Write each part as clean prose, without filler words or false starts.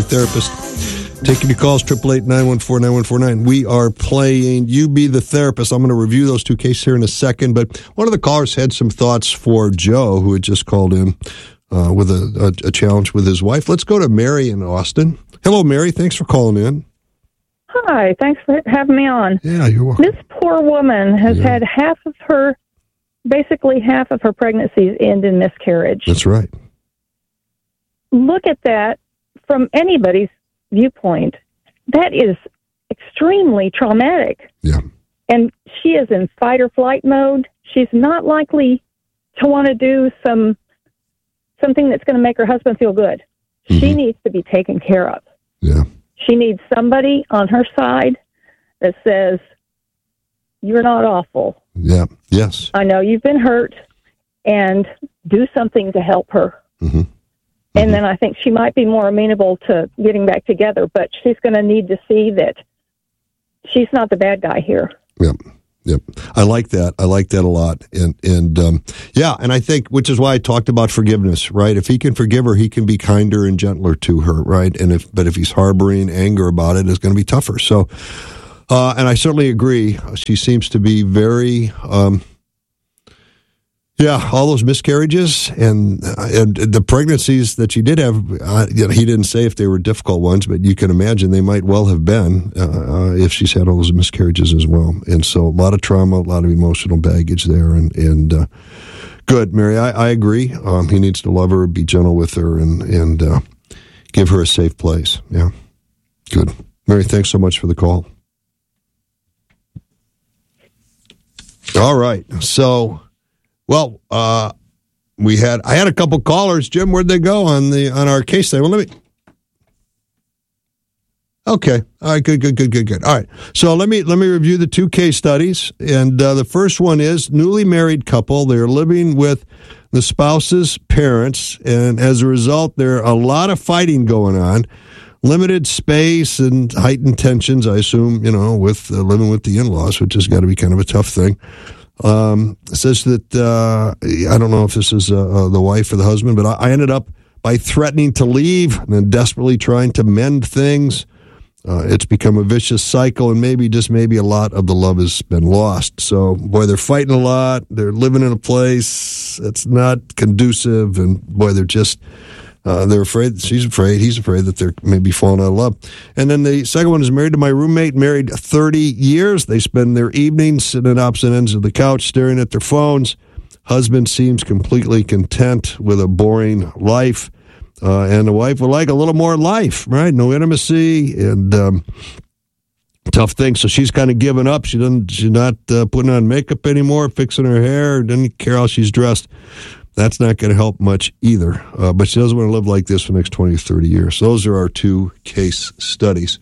Therapist. Taking your calls, 888-914-9149. We are playing You Be the Therapist. I'm going to review those two cases here in a second, but one of the callers had some thoughts for Joe, who had just called in with a challenge with his wife. Let's go to Mary in Austin. Hello, Mary. Thanks for calling in. Hi. Thanks for having me on. Yeah, you're welcome. This poor woman has had basically half of her pregnancies end in miscarriage. That's right. Look at that from anybody's viewpoint. That is extremely traumatic. Yeah. And she is in fight or flight mode. She's not likely to want to do something that's going to make her husband feel good. Mm-hmm. She needs to be taken care of. Yeah. She needs somebody on her side that says, you're not awful. Yeah. Yes. I know you've been hurt, and do something to help her. Mm-hmm. And then I think she might be more amenable to getting back together, but she's going to need to see that she's not the bad guy here. Yep. Yep. I like that. I like that a lot. And I think, which is why I talked about forgiveness, right? If he can forgive her, he can be kinder and gentler to her, right? But if he's harboring anger about it, it's going to be tougher. So, and I certainly agree. She seems to be very, all those miscarriages and the pregnancies that she did have, he didn't say if they were difficult ones, but you can imagine they might well have been if she's had all those miscarriages as well. And so a lot of trauma, a lot of emotional baggage there. And good, Mary, I agree. He needs to love her, be gentle with her, and give her a safe place. Yeah, good. Mary, thanks so much for the call. All right, so... Well, I had a couple callers. Jim, where'd they go on our case study? Well, okay. All right, good. All right. So let me review the two case studies. And the first one is newly married couple. They're living with the spouse's parents, and as a result, there are a lot of fighting going on. Limited space and heightened tensions, I assume, with living with the in-laws, which has got to be kind of a tough thing. It says that, I don't know if this is the wife or the husband, but I ended up by threatening to leave and then desperately trying to mend things. It's become a vicious cycle, and maybe a lot of the love has been lost. So, boy, they're fighting a lot. They're living in a place that's not conducive, and boy, they're just... they're afraid, she's afraid, he's afraid that they're maybe falling out of love. And then the second one is married to my roommate, married 30 years. They spend their evenings sitting at opposite ends of the couch, staring at their phones. Husband seems completely content with a boring life. And the wife would like a little more life, right? No intimacy and tough thing. So she's kind of given up. She's not putting on makeup anymore, fixing her hair, doesn't care how she's dressed. That's not going to help much either. But she doesn't want to live like this for the next 20 or 30 years. So those are our two case studies.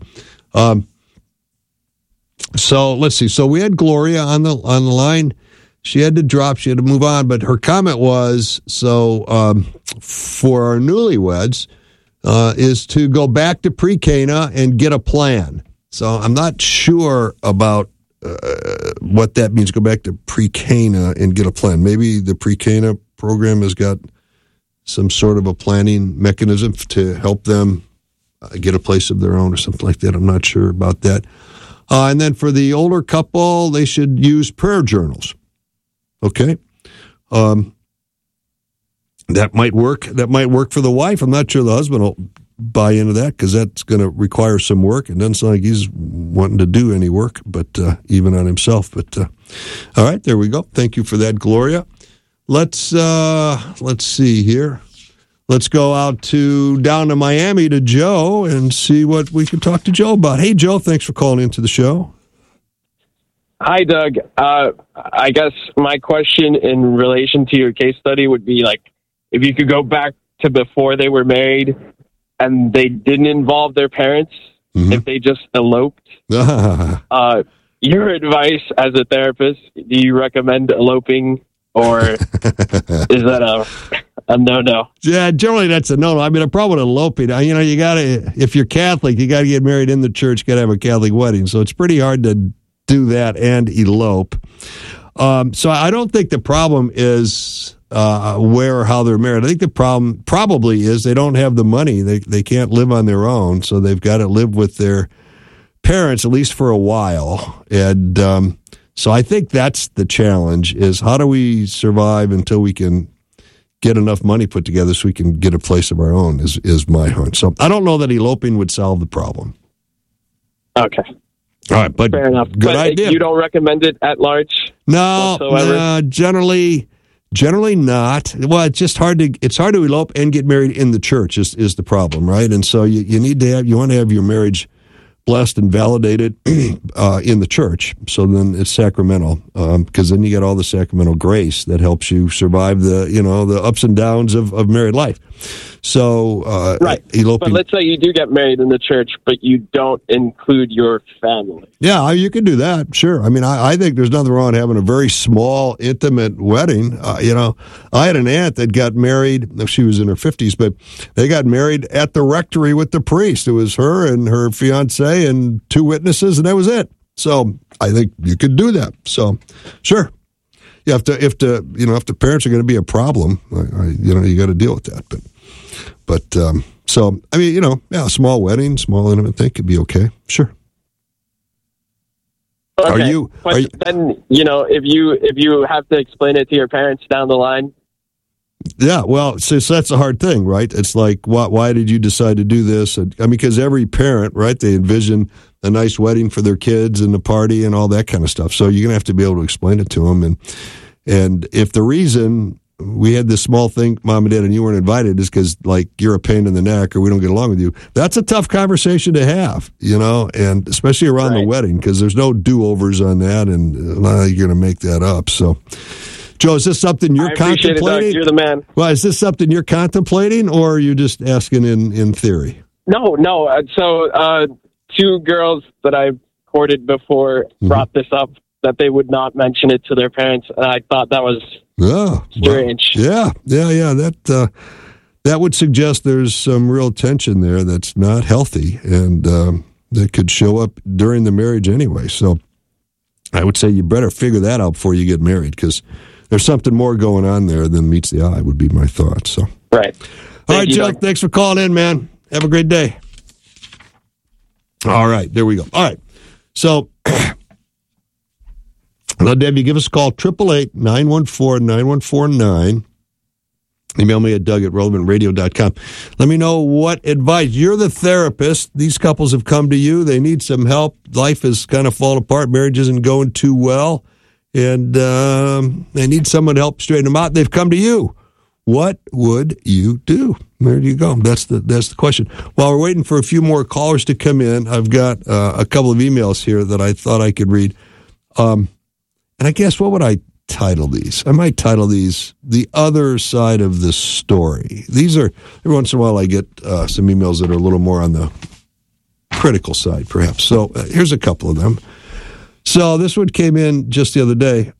So let's see. So we had Gloria on the line. She had to drop. She had to move on. But her comment was, for our newlyweds, is to go back to pre-Cana and get a plan. So I'm not sure about what that means, go back to pre-Cana and get a plan. Maybe the pre-Cana program has got some sort of a planning mechanism to help them get a place of their own or something like that. I'm not sure about that. And then for the older couple, they should use prayer journals. Okay. That might work. That might work for the wife. I'm not sure the husband will buy into that because that's going to require some work. It doesn't sound like he's wanting to do any work, but even on himself. But all right, there we go. Thank you for that, Gloria. Let's see here. Let's go down to Miami to Joe and see what we can talk to Joe about. Hey, Joe, thanks for calling into the show. Hi, Doug. I guess my question in relation to your case study would be if you could go back to before they were married and they didn't involve their parents, if they just eloped. Your advice as a therapist, do you recommend eloping, or is that a no-no? Yeah, generally that's a no-no. I mean, a problem with eloping, you gotta, if you're Catholic, you gotta get married in the church, gotta have a Catholic wedding. So it's pretty hard to do that and elope. So I don't think the problem is where or how they're married. I think the problem probably is they don't have the money. They can't live on their own, so they've got to live with their parents at least for a while. And so I think that's the challenge: is how do we survive until we can get enough money put together so we can get a place of our own? Is my hunch. So I don't know that eloping would solve the problem. Okay. All right, but fair enough. Good idea. You don't recommend it at large? No, generally not. Well, it's just hard to elope and get married in the church is the problem, right? And so you want to have your marriage blessed and validated in the church. So then it's sacramental, because then you get all the sacramental grace that helps you survive the ups and downs of married life. So right, eloping. But let's say you do get married in the church, but you don't include your family. Yeah, you can do that. Sure. I mean, I think there's nothing wrong having a very small, intimate wedding. I had an aunt that got married. She was in her 50s, but they got married at the rectory with the priest. It was her and her fiance and 2 witnesses, and that was it. So I think you could do that. So, sure. You have to, if the parents are going to be a problem, you got to deal with that. But so I mean, a small wedding, small intimate thing could be okay. Sure. Okay. Then if you have to explain it to your parents down the line. Yeah, well, so that's a hard thing, right? It's like, why did you decide to do this? I mean, because every parent, right, they envision a nice wedding for their kids and the party and all that kind of stuff. So you're going to have to be able to explain it to them. And if the reason we had this small thing, Mom and Dad, and you weren't invited is because, like, you're a pain in the neck or we don't get along with you, that's a tough conversation to have, and especially around the wedding, because there's no do-overs on that, and you're going to make that up. So, Joe, is this something you're contemplating? Doug. You're the man. Well, is this something you're contemplating, or are you just asking in theory? No. So 2 girls that I've courted before brought this up, that they would not mention it to their parents, and I thought that was strange. Well, yeah. That would suggest there's some real tension there that's not healthy, and that could show up during the marriage anyway. So I would say you better figure that out before you get married, because there's something more going on there than meets the eye, would be my thought. So, right. All right, Joe, thanks for calling in, man. Have a great day. All right, there we go. All right. So, hello, Debbie. Give us a call, 888-914-9149. Email me at Doug@relevantradio.com. Let me know what advice. You're the therapist. These couples have come to you. They need some help. Life is kind of falling apart. Marriage isn't going too well. And they need someone to help straighten them out. They've come to you. What would you do? There you go. That's the question. While we're waiting for a few more callers to come in, I've got a couple of emails here that I thought I could read. And I guess, what would I title these? I might title these "The Other Side of the Story." These are, every once in a while I get some emails that are a little more on the critical side, perhaps. So here's a couple of them. So this one came in just the other day.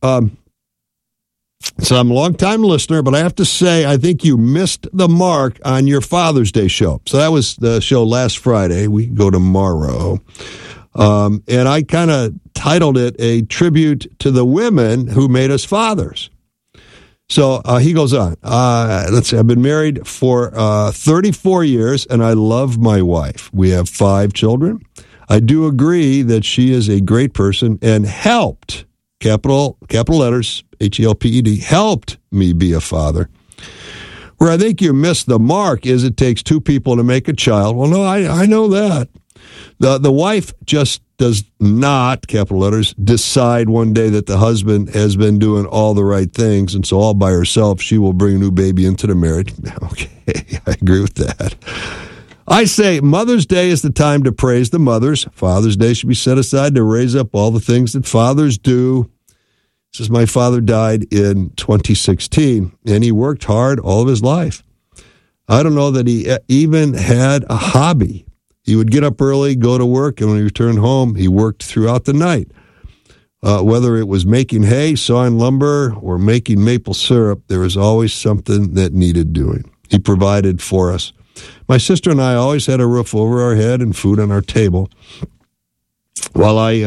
So I'm a long-time listener, but I have to say, I think you missed the mark on your Father's Day show. So that was the show last Friday. We can go tomorrow. And I kind of titled it a tribute to the women who made us fathers. So he goes on. Let's see. I've been married for 34 years, and I love my wife. We have 5 children. I do agree that she is a great person and helped, capital letters, HELPED, helped me be a father. Where I think you missed the mark is it takes 2 people to make a child. Well, no, I know that. The wife just does not, capital letters, decide one day that the husband has been doing all the right things, and so all by herself she will bring a new baby into the marriage. Okay, I agree with that. I say Mother's Day is the time to praise the mothers. Father's Day should be set aside to raise up all the things that fathers do. Says my father died in 2016, and he worked hard all of his life. I don't know that he even had a hobby. He would get up early, go to work, and when he returned home, he worked throughout the night. Whether it was making hay, sawing lumber, or making maple syrup, there was always something that needed doing. He provided for us. My sister and I always had a roof over our head and food on our table. While I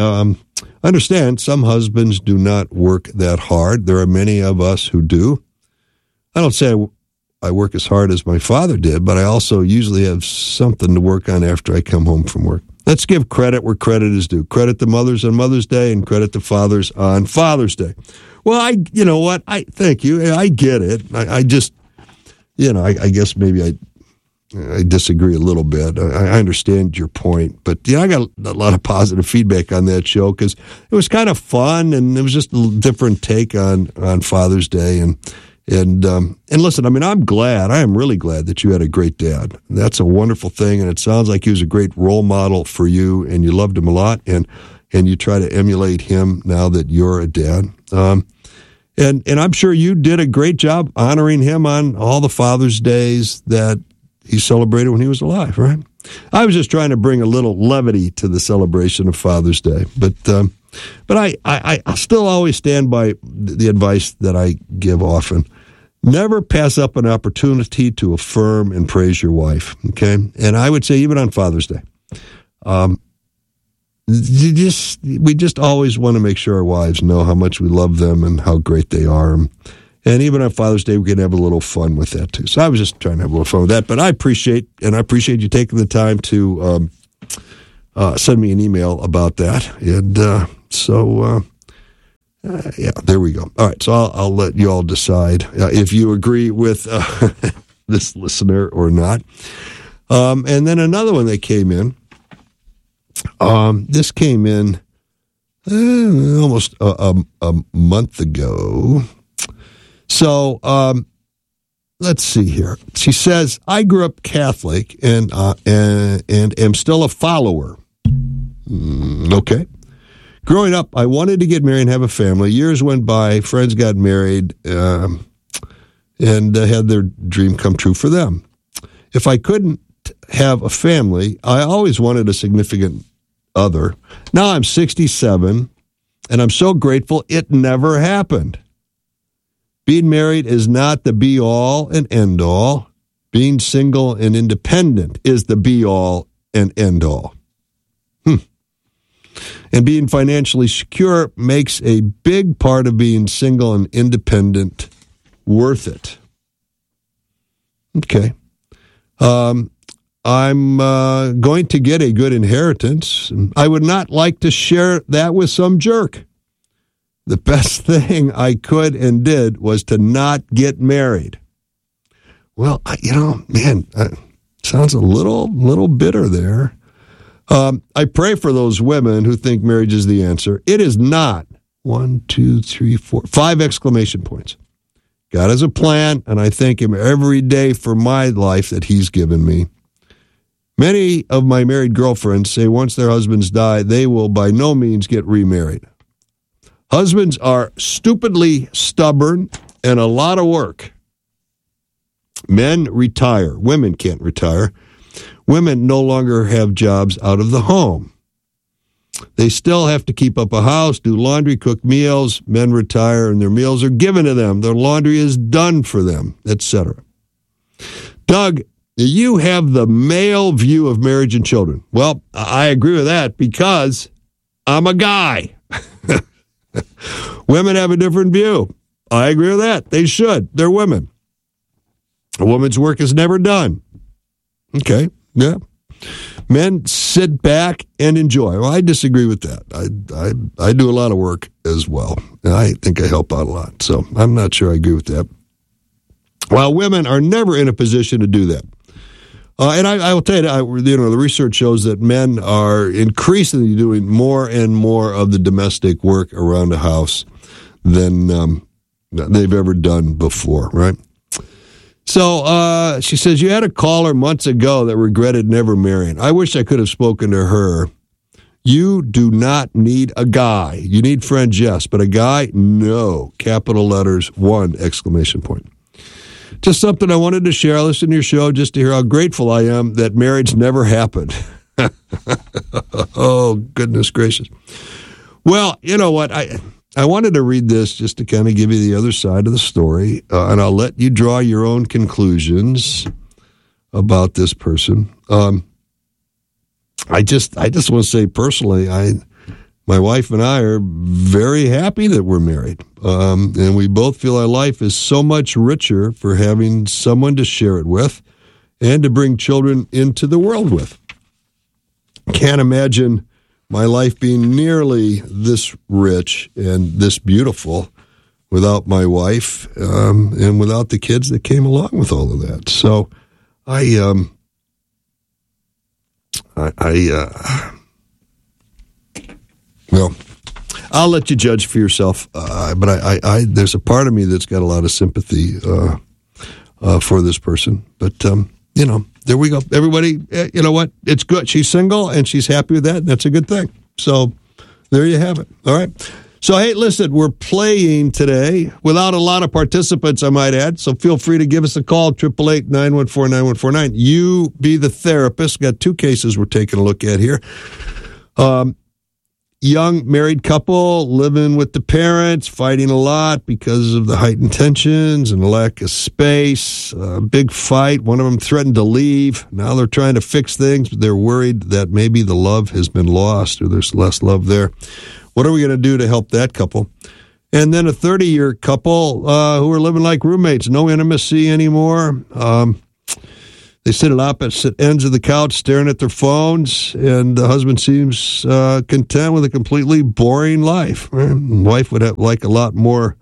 understand some husbands do not work that hard, there are many of us who do. I don't say I work as hard as my father did, but I also usually have something to work on after I come home from work. Let's give credit where credit is due. Credit to mothers on Mother's Day and credit to fathers on Father's Day. Well, you know what? Thank you. I get it. I just, I guess maybe I disagree a little bit. I understand your point, but I got a lot of positive feedback on that show because it was kind of fun and it was just a different take on Father's Day. And listen, I mean, I am really glad that you had a great dad. That's a wonderful thing, and it sounds like he was a great role model for you, and you loved him a lot, and you try to emulate him now that you're a dad. And I'm sure you did a great job honoring him on all the Father's Days that he celebrated when he was alive, right? I was just trying to bring a little levity to the celebration of Father's Day, but I still always stand by the advice that I give often. Never pass up an opportunity to affirm and praise your wife, okay? And I would say even on Father's Day. We just always want to make sure our wives know how much we love them and how great they are. And even on Father's Day, we can have a little fun with that, too. So I was just trying to have a little fun with that. But I appreciate you taking the time to send me an email about that. And yeah, there we go. All right, so I'll let you all decide if you agree with this listener or not. And then another one that came in. This came in almost a month ago. So let's see here. She says, I grew up Catholic and am still a follower. Okay. Growing up, I wanted to get married and have a family. Years went by, friends got married, and had their dream come true for them. If I couldn't have a family, I always wanted a significant other. Now I'm 67, and I'm so grateful it never happened. Being married is not the be-all and end-all. Being single and independent is the be-all and end-all. And being financially secure makes a big part of being single and independent worth it. Okay. I'm going to get a good inheritance. I would not like to share that with some jerk. The best thing I could and did was to not get married. Well, sounds a little bitter there. I pray for those women who think marriage is the answer. It is not. 1, 2, 3, 4, 5 exclamation points. God has a plan, and I thank him every day for my life that he's given me. Many of my married girlfriends say once their husbands die, they will by no means get remarried. Husbands are stupidly stubborn and a lot of work. Men retire. Women can't retire. Women no longer have jobs out of the home. They still have to keep up a house, do laundry, cook meals. Men retire and their meals are given to them. Their laundry is done for them, etc. Doug, you have the male view of marriage and children. Well, I agree with that because I'm a guy. Women have a different view. I agree with that. They should. They're women. A woman's work is never done. Okay, yeah. Men sit back and enjoy. Well, I disagree with that. I do a lot of work as well. And I think I help out a lot. So I'm not sure I agree with that. While women are never in a position to do that. And I will tell you, the research shows that men are increasingly doing more and more of the domestic work around the house than they've ever done before, right? So she says, you had a caller months ago that regretted never marrying. I wish I could have spoken to her. You do not need a guy. You need friends, yes, but a guy, no. Capital letters, 1 exclamation point. Just something I wanted to share. I listened to your show just to hear how grateful I am that marriage never happened. Oh, goodness gracious. Well, you know what? I wanted to read this just to kind of give you the other side of the story, and I'll let you draw your own conclusions about this person. I just want to say personally, my wife and I are very happy that we're married. And we both feel our life is so much richer for having someone to share it with and to bring children into the world with. Can't imagine my life being nearly this rich and this beautiful without my wife and without the kids that came along with all of that. So well, I'll let you judge for yourself, but I there's a part of me that's got a lot of sympathy for this person. But, there we go. Everybody, you know what? It's good. She's single, and she's happy with that, and that's a good thing. So there you have it. All right. So, hey, listen, we're playing today without a lot of participants, I might add. So feel free to give us a call, 888-914-9149. You be the therapist. Got 2 cases we're taking a look at here. Young married couple living with the parents, fighting a lot because of the heightened tensions and the lack of space. Big fight. One of them threatened to leave. Now they're trying to fix things, but they're worried that maybe the love has been lost or there's less love there. What are we going to do to help that couple? And then a 30-year couple who are living like roommates, no intimacy anymore. They sit at opposite ends of the couch staring at their phones, and the husband seems content with a completely boring life. Wife would have like a lot more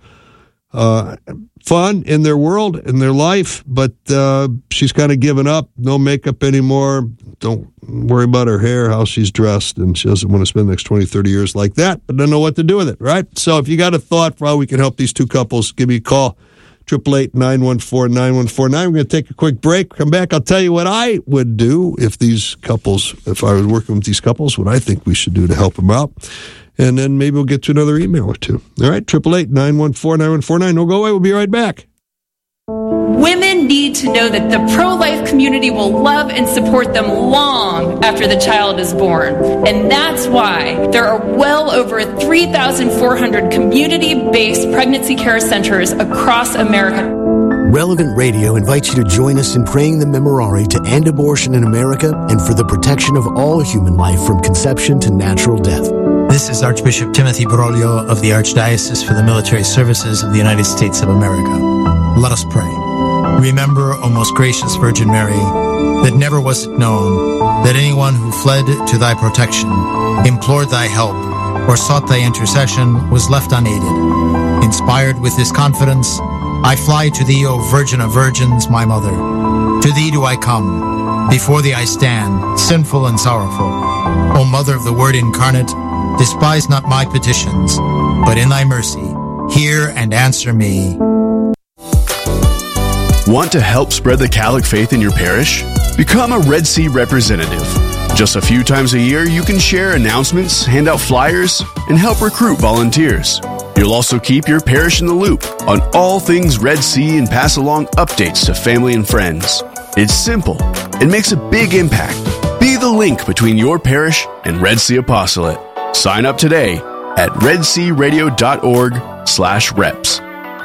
fun in their world, in their life, but she's kind of given up. No makeup anymore. Don't worry about her hair, how she's dressed, and she doesn't want to spend the next 20, 30 years like that, but doesn't know what to do with it, right? So if you got a thought for how we can help these 2 couples, give me a call. 888-914-9149. We're going to take a quick break. Come back. I'll tell you what I would do if I was working with these couples, what I think we should do to help them out. And then maybe we'll get to another email or 2. All right, 888-914-9149. Don't go away. We'll be right back. Women need to know that the pro-life community will love and support them long after the child is born. And that's why there are well over 3,400 community-based pregnancy care centers across America. Relevant Radio invites you to join us in praying the Memorare to end abortion in America and for the protection of all human life from conception to natural death. This is Archbishop Timothy Broglio of the Archdiocese for the Military Services of the United States of America. Let us pray. Remember, O most gracious Virgin Mary, that never was it known that anyone who fled to thy protection, implored thy help, or sought thy intercession was left unaided. Inspired with this confidence, I fly to thee, O Virgin of Virgins, my Mother. To thee do I come. Before thee I stand, sinful and sorrowful. O Mother of the Word incarnate, despise not my petitions, but in thy mercy, hear and answer me. Want to help spread the Catholic faith in your parish? Become a Red Sea representative. Just a few times a year, you can share announcements, hand out flyers, and help recruit volunteers. You'll also keep your parish in the loop on all things Red Sea and pass along updates to family and friends. It's simple and makes a big impact. Be the link between your parish and Red Sea Apostolate. Sign up today at redsearadio.org/reps.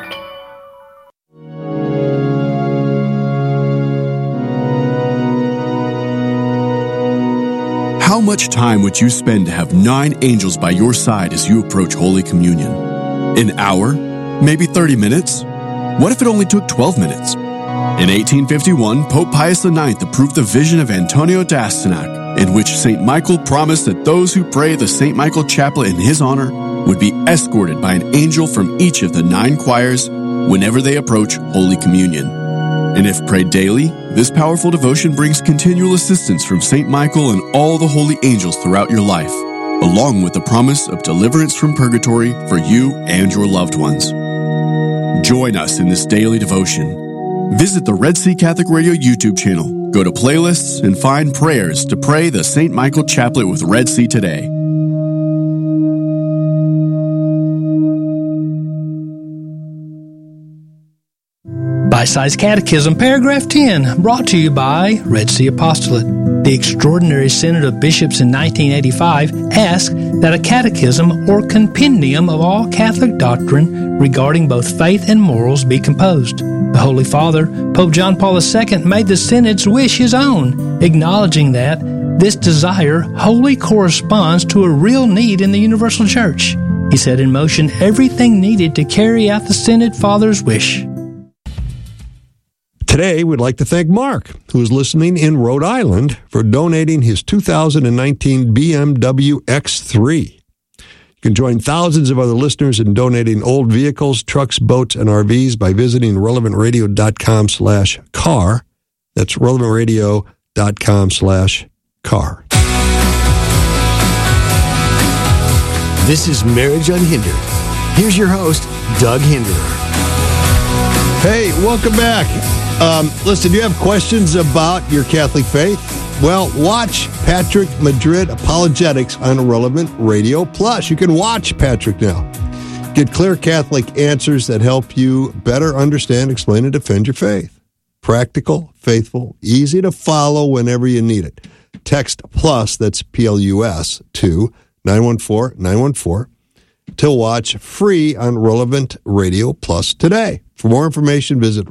How much time would you spend to have 9 angels by your side as you approach Holy Communion? An hour? Maybe 30 minutes? What if it only took 12 minutes? In 1851, Pope Pius IX approved the vision of Antonio d'Astyanac, in which St. Michael promised that those who pray the St. Michael Chaplet in his honor would be escorted by an angel from each of the 9 choirs whenever they approach Holy Communion. And if prayed daily, this powerful devotion brings continual assistance from St. Michael and all the holy angels throughout your life, along with the promise of deliverance from purgatory for you and your loved ones. Join us in this daily devotion. Visit the Red Sea Catholic Radio YouTube channel, go to playlists, and find prayers to pray the St. Michael Chaplet with Red Sea today. Bite-Sized Catechism, Paragraph 10, brought to you by Red Sea Apostolate. The Extraordinary Synod of Bishops in 1985 asked that a catechism or compendium of all Catholic doctrine regarding both faith and morals be composed. The Holy Father, Pope John Paul II, made the Synod's wish his own, acknowledging that This desire wholly corresponds to a real need in the universal church. He set in motion everything needed to carry out the Synod Father's wish. Today, we'd like to thank Mark, who is listening in Rhode Island, for donating his 2019 BMW X3. You can join thousands of other listeners in donating old vehicles, trucks, boats, and RVs by visiting relevantradio.com/car. That's relevantradio.com/car. This is Marriage Unhindered. Here's your host, Doug Hinderer. Hey, welcome back. Listen, do you have questions about your Catholic faith? Well, watch Patrick Madrid Apologetics on Relevant Radio Plus. You can watch Patrick now. Get clear Catholic answers that help you better understand, explain, and defend your faith. Practical, faithful, easy to follow whenever you need it. Text PLUS, that's PLUS, to 914-914 to watch free on Relevant Radio Plus today. For more information, visit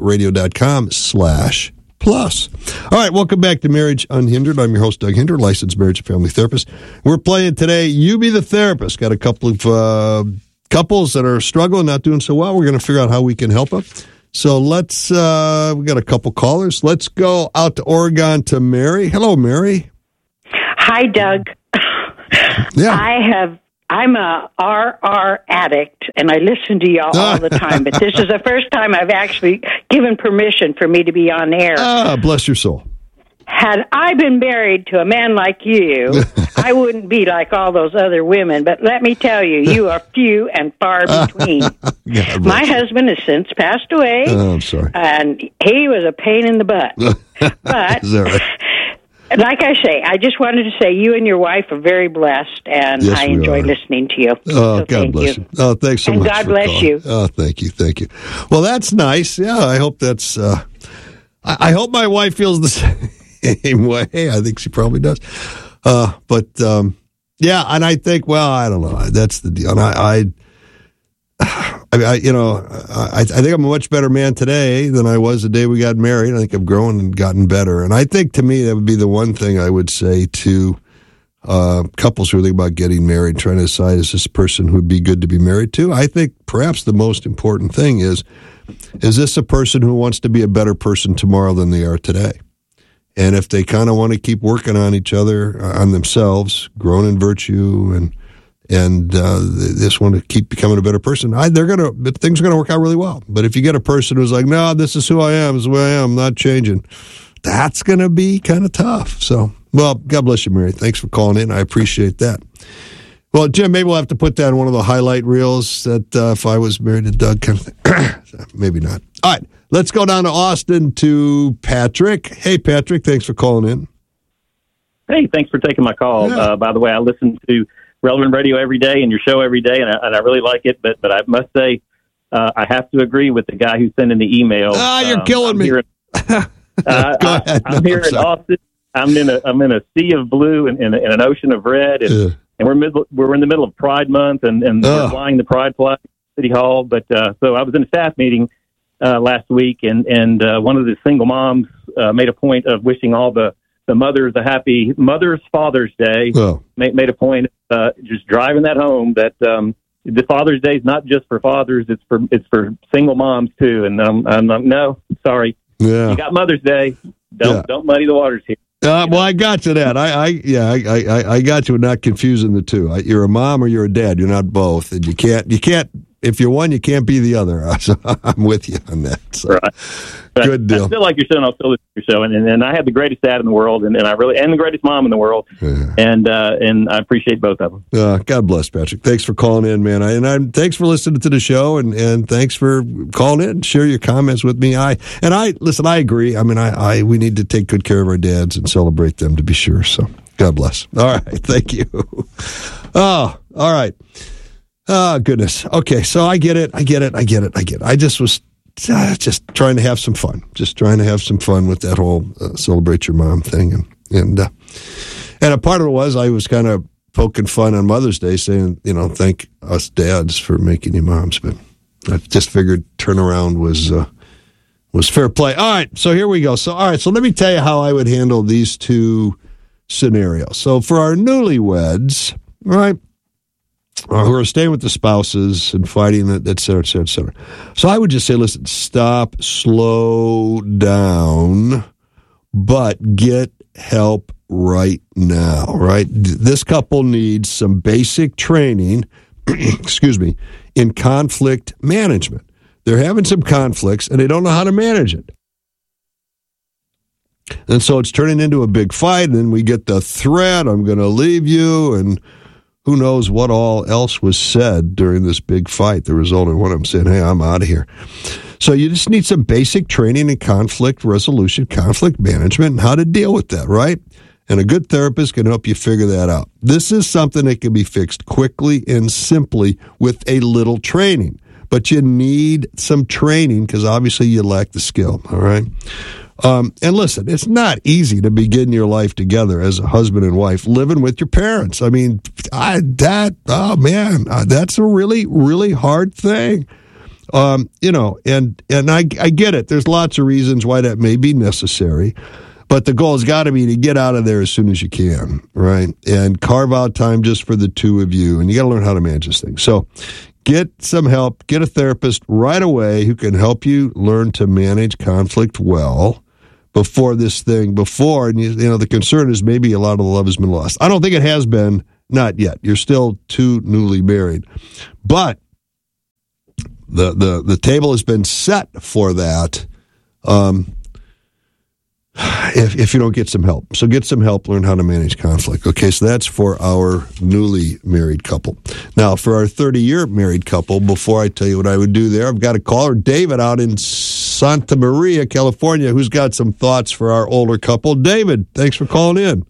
relevantradio.com/plus. All right, welcome back to Marriage Unhindered. I'm your host, Doug Hinder, licensed marriage and family therapist. We're playing today, You Be the Therapist. Got a couple of couples that are struggling, not doing so well. We're going to figure out how we can help them. So let's, we got a couple callers. Let's go out to Oregon to Mary. Hello, Mary. Hi, Doug. Yeah. I'm a RR addict, and I listen to y'all all the time, but this is the first time I've actually given permission for me to be on air. Bless your soul. Had I been married to a man like you, I wouldn't be like all those other women, but let me tell you, you are few and far between. My husband has since passed away. Oh, I'm sorry. And he was a pain in the butt. But is that right? Like I say, I just wanted to say you and your wife are very blessed, and yes, I enjoy listening to you. Oh, so God bless you. Oh, thanks so and much. God bless you. Oh, thank you. Thank you. Well, that's nice. Yeah, I hope that's, I hope my wife feels the same way. I think she probably does. Yeah, and I think, well, I don't know. That's the deal. And I think I'm a much better man today than I was the day we got married. I think I've grown and gotten better. And I think, to me, that would be the one thing I would say to couples who are thinking about getting married, trying to decide, is this person who would be good to be married to? I think perhaps the most important thing is this a person who wants to be a better person tomorrow than they are today? And if they kind of want to keep working on each other, on themselves, growing in virtue, and they just want to keep becoming a better person, things are going to work out really well. But if you get a person who's like, no, this is who I am, this is who I am, I'm not changing, that's going to be kind of tough. So, well, God bless you, Mary. Thanks for calling in. I appreciate that. Well, Jim, maybe we'll have to put that in one of the highlight reels that if I was married to Doug kind of thing. Maybe not. All right, let's go down to Austin to Patrick. Hey, Patrick, thanks for calling in. Hey, thanks for taking my call. Yeah. By the way, I listen to Relevant Radio every day and your show every day, and I really like it. But I must say, I have to agree with the guy who sent in the email. You're killing me. I'm here in Austin. I'm in a sea of blue and an ocean of red, and we're in the middle of Pride Month, and we're flying the Pride flag at City Hall. But so I was in a staff meeting last week, and one of the single moms made a point of wishing all the mothers a happy Father's Day. Oh. Made a point of just driving that home, that the Father's Day is not just for fathers; it's for single moms too. And I'm like, no, sorry, you got Mother's Day. Don't muddy the waters here. Well, I got to that. I got you in not confusing the two. You're a mom or you're a dad. You're not both, and you can't. If you're one, you can't be the other. So I'm with you on that. So. Right. Good deal. I feel like your show, and I'll still listen to your show, and I have the greatest dad in the world, and the greatest mom in the world, and I appreciate both of them. God bless, Patrick. Thanks for calling in, man. And thanks for listening to the show, and thanks for calling in and share your comments with me. I agree. I mean, we need to take good care of our dads and celebrate them, to be sure. So God bless. All right, thank you. Oh, all right. Oh, goodness. Okay, so I get it. I just was just trying to have some fun. Just trying to have some fun with that whole celebrate your mom thing. And a part of it was I was kind of poking fun on Mother's Day, saying, thank us dads for making you moms. But I just figured turnaround was fair play. All right, so here we go. So let me tell you how I would handle these two scenario. So for our newlyweds, right, who are staying with the spouses and fighting, et cetera, et cetera, et cetera. So I would just say, listen, stop, slow down, but get help right now, right? This couple needs some basic training, in conflict management. They're having some conflicts, and they don't know how to manage it. And so it's turning into a big fight, and then we get the threat, I'm going to leave you, and who knows what all else was said during this big fight that resulted in one of them saying, hey, I'm out of here. So you just need some basic training in conflict resolution, conflict management, and how to deal with that, right? And a good therapist can help you figure that out. This is something that can be fixed quickly and simply with a little training. But you need some training because obviously you lack the skill, all right? And listen, it's not easy to begin your life together as a husband and wife living with your parents. I mean, that's a really, really hard thing. And I get it. There's lots of reasons why that may be necessary, but the goal has got to be to get out of there as soon as you can, right? And carve out time just for the two of you, and you got to learn how to manage this thing. So get some help, get a therapist right away who can help you learn to manage conflict well. And the concern is maybe a lot of the love has been lost. I don't think it has been, not yet. You're still too newly married. But the table has been set for that if you don't get some help. So get some help, learn how to manage conflict. Okay, so that's for our newly married couple. Now, for our 30-year married couple, before I tell you what I would do there, I've got a caller, David, out in Santa Maria, California, who's got some thoughts for our older couple. David, thanks for calling in.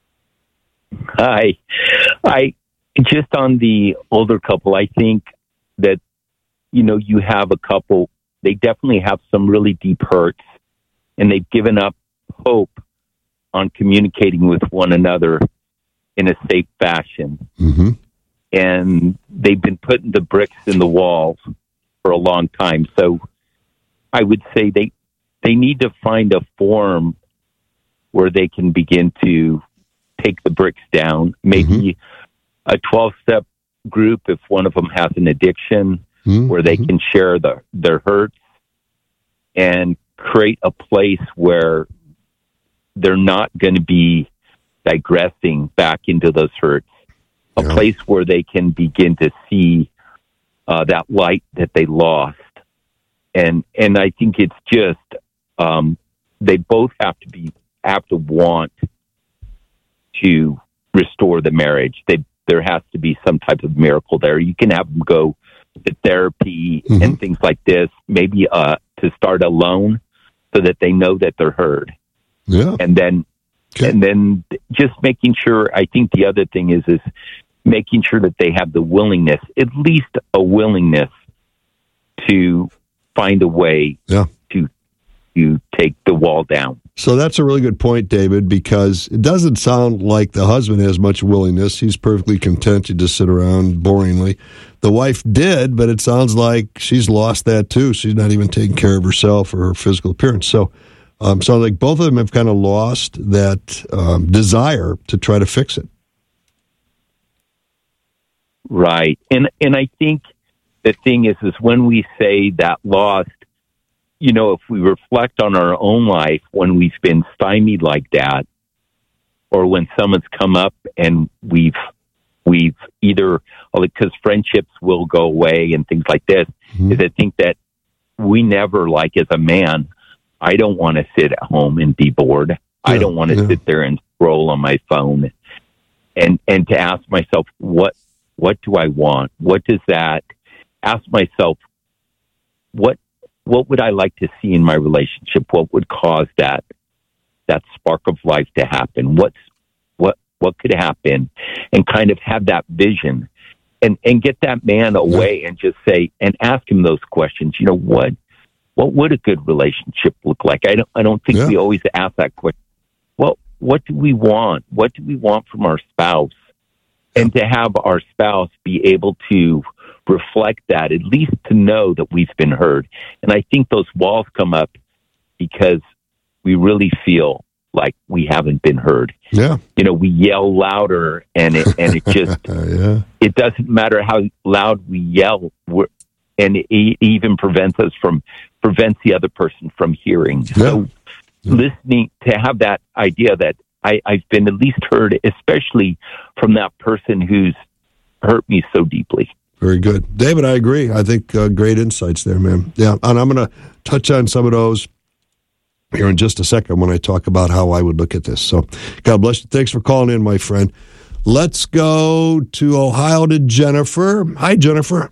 Hi. Just on the older couple, I think that, you have a couple, they definitely have some really deep hurts, and they've given up hope on communicating with one another in a safe fashion. Mm-hmm. And they've been putting the bricks in the walls for a long time. So I would say they need to find a form where they can begin to take the bricks down. Maybe a 12-step group if one of them has an addiction, where they can share their hurts and create a place where they're not going to be digressing back into those hurts. A place where they can begin to see that light that they lost. And I think it's just they both have to want to restore the marriage. There has to be some type of miracle there. You can have them go to therapy and things like this, maybe to start alone so that they know that they're heard. Yeah. And then just making sure, I think the other thing is making sure that they have the willingness, at least a willingness to find a way to take the wall down. So that's a really good point, David, because it doesn't sound like the husband has much willingness. He's perfectly content to just sit around boringly. The wife did, but it sounds like she's lost that too. She's not even taking care of herself or her physical appearance. So sounds like both of them have kind of lost that desire to try to fix it. Right. And I think the thing is when we say that lost, if we reflect on our own life when we've been stymied like that, or when someone's come up and we've either, because friendships will go away and things like this, is I think that we never, like as a man, I don't want to sit at home and be bored. Yeah, I don't want to sit there and scroll on my phone and to ask myself, what do I want? What does that, ask myself, what would I like to see in my relationship? What would cause that spark of life to happen? What could happen? And kind of have that vision and get that man away and just say, and ask him those questions. What would a good relationship look like? I don't think we always ask that question. What do we want? What do we want from our spouse? And to have our spouse be able to reflect that, at least to know that we've been heard. And I think those walls come up because we really feel like we haven't been heard. Yeah. We yell louder, and it just it doesn't matter how loud we yell, and it even prevents the other person from hearing. So listening to have that idea that I've been at least heard, especially from that person who's hurt me so deeply. Very good. David, I agree. I think great insights there, man. Yeah, and I'm going to touch on some of those here in just a second when I talk about how I would look at this. So God bless you. Thanks for calling in, my friend. Let's go to Ohio to Jennifer. Hi, Jennifer.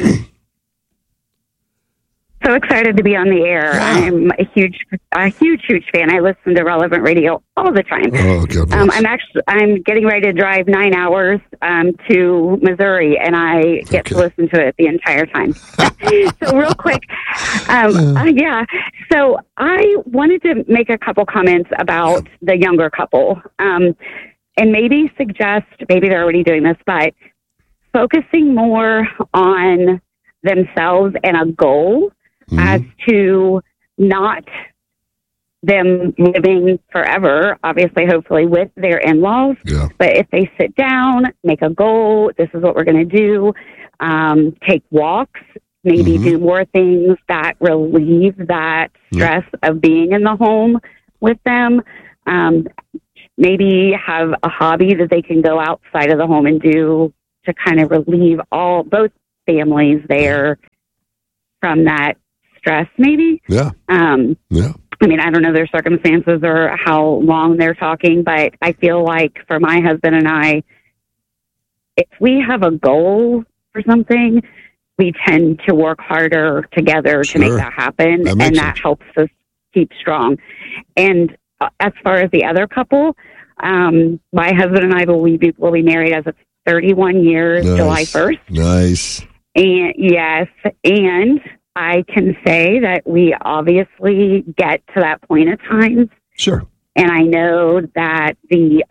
So excited to be on the air. Yeah. I'm a huge fan. I listen to Relevant Radio all the time. Oh, God bless. I'm getting ready to drive 9 hours to Missouri, and I get to listen to it the entire time. So real quick, So I wanted to make a couple comments about the younger couple, and maybe suggest, maybe they're already doing this, but focusing more on themselves and a goal. As to not them living forever, obviously, hopefully, with their in-laws. Yeah. But if they sit down, make a goal, this is what we're going to do, take walks, maybe do more things that relieve that stress of being in the home with them. Maybe have a hobby that they can go outside of the home and do to kind of relieve both families there from that stress, maybe. Yeah. I mean, I don't know their circumstances or how long they're talking, but I feel like for my husband and I, if we have a goal for something, we tend to work harder together to make that happen, that helps us keep strong. And as far as the other couple, my husband and I will be married as of 31 years, July 1st. Nice. And yes, and I can say that we obviously get to that point at times. Sure. And I know that the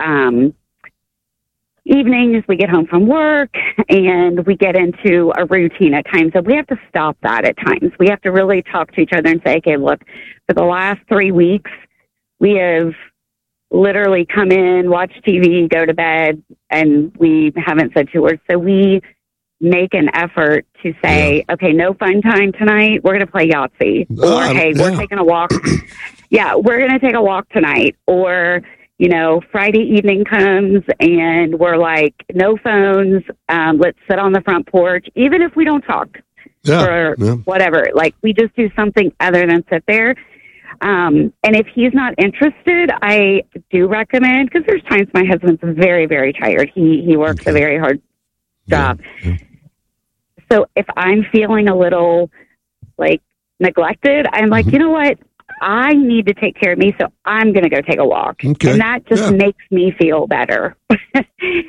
evenings we get home from work and we get into a routine at times, and we have to stop that at times. We have to really talk to each other and say, okay, look, for the last 3 weeks, we have literally come in, watch TV, go to bed, and we haven't said 2 words. So we make an effort to say, okay, no fun time tonight. We're going to play Yahtzee. Or, hey, we're taking a walk. We're going to take a walk tonight. Or, Friday evening comes and we're like, no phones. Let's sit on the front porch, even if we don't talk or whatever. Like, we just do something other than sit there. And if he's not interested, I do recommend, because there's times my husband's very, very tired. He works a very hard job. Yeah. So if I'm feeling a little neglected, I'm like, you know what? I need to take care of me, so I'm going to go take a walk. Okay. And that just makes me feel better. I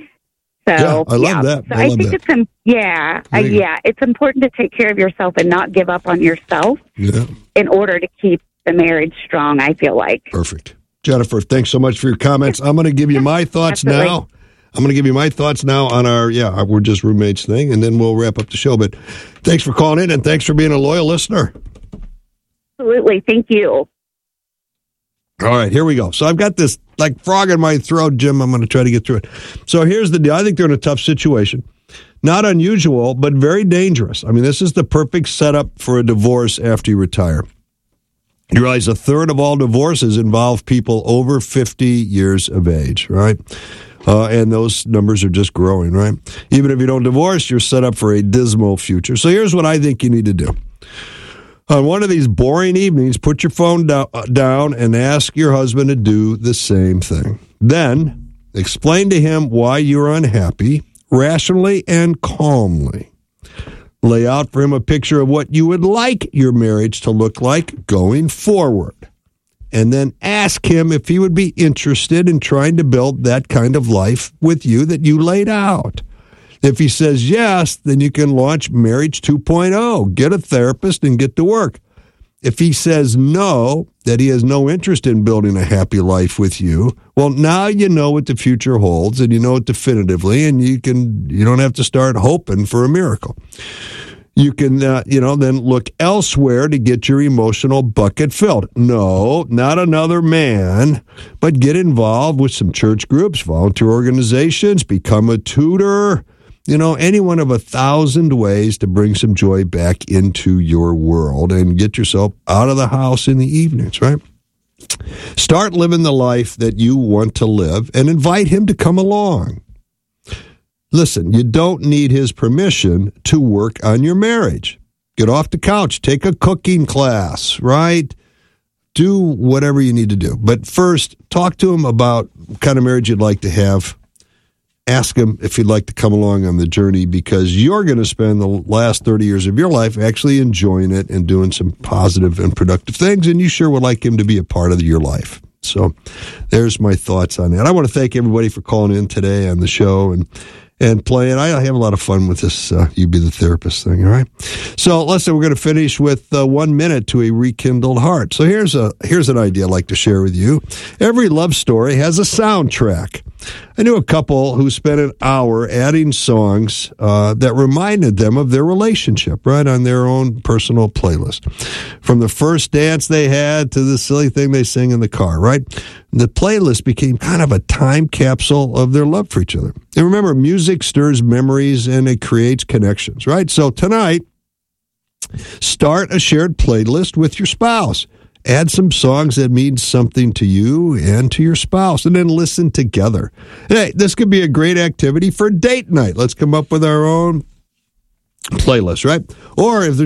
love that. So I think it's it's important to take care of yourself and not give up on yourself in order to keep the marriage strong, I feel like. Perfect. Jennifer, thanks so much for your comments. I'm going to give you my thoughts now. I'm going to give you my thoughts now on our We're Just Roommates thing, and then we'll wrap up the show. But thanks for calling in, and thanks for being a loyal listener. Absolutely. Thank you. All right, here we go. So I've got this frog in my throat, Jim. I'm going to try to get through it. So here's the deal. I think they're in a tough situation. Not unusual, but very dangerous. I mean, this is the perfect setup for a divorce after you retire. You realize a third of all divorces involve people over 50 years of age, right? And those numbers are just growing, right? Even if you don't divorce, you're set up for a dismal future. So here's what I think you need to do. On one of these boring evenings, put your phone down and ask your husband to do the same thing. Then explain to him why you're unhappy, rationally and calmly. Lay out for him a picture of what you would like your marriage to look like going forward. And then ask him if he would be interested in trying to build that kind of life with you that you laid out. If he says yes, then you can launch Marriage 2.0, get a therapist and get to work. If he says no, that he has no interest in building a happy life with you, well, now you know what the future holds, and you know it definitively, and you don't have to start hoping for a miracle. You can, then look elsewhere to get your emotional bucket filled. No, not another man, but get involved with some church groups, volunteer organizations, become a tutor, any one of 1,000 ways to bring some joy back into your world and get yourself out of the house in the evenings, right? Start living the life that you want to live and invite him to come along. Listen, you don't need his permission to work on your marriage. Get off the couch, take a cooking class, right? Do whatever you need to do. But first, talk to him about what kind of marriage you'd like to have. Ask him if he'd like to come along on the journey, because you're going to spend the last 30 years of your life actually enjoying it and doing some positive and productive things, and you sure would like him to be a part of your life. So there's my thoughts on that. I want to thank everybody for calling in today on the show and playing. I have a lot of fun with this You Be the Therapist thing, all right? So listen, we're going to finish with 1 minute to a rekindled heart. So here's an idea I'd like to share with you. Every love story has a soundtrack. I knew a couple who spent an hour adding songs that reminded them of their relationship, right, on their own personal playlist. From the first dance they had to the silly thing they sing in the car, right? The playlist became kind of a time capsule of their love for each other. And remember, music stirs memories and it creates connections, right? So tonight, start a shared playlist with your spouse. Add some songs that mean something to you and to your spouse, and then listen together. Hey, this could be a great activity for date night. Let's come up with our own playlist, right? Or if there's